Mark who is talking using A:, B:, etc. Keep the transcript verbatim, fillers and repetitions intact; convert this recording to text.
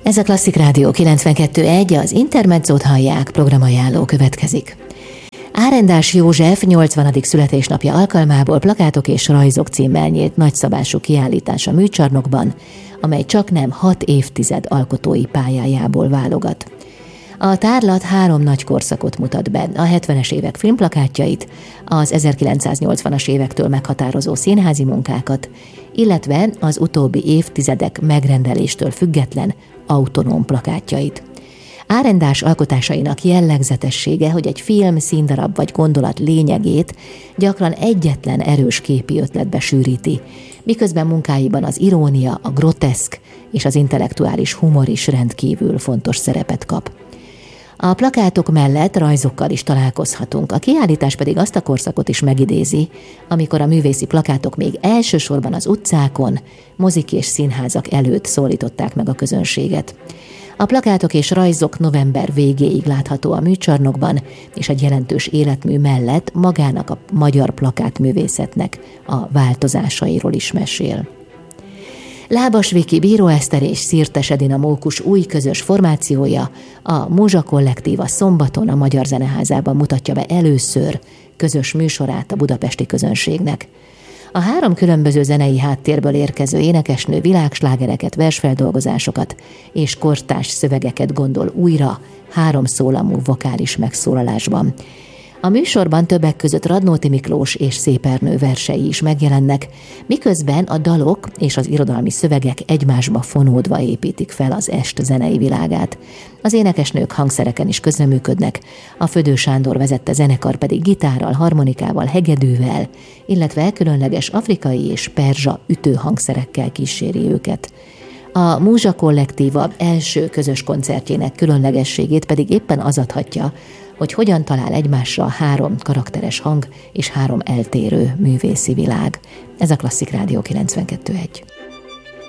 A: Ez a Klasszik Rádió kilencvenkettő egy, az Intermezzót hallják, programajánló következik. Árendás József nyolcvanadik születésnapja alkalmából Plakátok és rajzok címmel nyílt nagyszabású kiállítás a Műcsarnokban, amely csaknem hat évtized alkotói pályájából válogat. A tárlat három nagy korszakot mutat be, a hetvenes évek filmplakátjait, az ezerkilencszáznyolcvanas évektől meghatározó színházi munkákat, illetve az utóbbi évtizedek megrendeléstől független autonóm plakátjait. Árendás alkotásainak jellegzetessége, hogy egy film, színdarab vagy gondolat lényegét gyakran egyetlen erős képi ötletbe sűríti, miközben munkáiban az irónia, a groteszk és az intellektuális humor is rendkívül fontos szerepet kap. A plakátok mellett rajzokkal is találkozhatunk, a kiállítás pedig azt a korszakot is megidézi, amikor a művészi plakátok még elsősorban az utcákon, mozik és színházak előtt szólították meg a közönséget. A plakátok és rajzok november végéig látható a Műcsarnokban, és egy jelentős életmű mellett magának a magyar plakátművészetnek a változásairól is mesél. Lábas Viki, Bíró Eszter és Szirtes Edina Mókus új közös formációja, a Múzsa Kollektíva szombaton a Magyar Zeneházában mutatja be először közös műsorát a budapesti közönségnek. A három különböző zenei háttérből érkező énekesnő világslágereket, versfeldolgozásokat és kortárs szövegeket gondol újra három szólamú vokális megszólalásban. A műsorban többek között Radnóti Miklós és Szép Ernő versei is megjelennek, miközben a dalok és az irodalmi szövegek egymásba fonódva építik fel az est zenei világát. Az énekesnők hangszereken is közreműködnek, a Födő Sándor vezette zenekar pedig gitárral, harmonikával, hegedűvel, illetve különleges afrikai és perzsa ütőhangszerekkel kíséri őket. A Múzsa Kollektíva első közös koncertjének különlegességét pedig éppen az adhatja, hogy hogyan talál egymásra három karakteres hang és három eltérő művészi világ. Ez a Klasszik Rádió kilencvenkettő egy.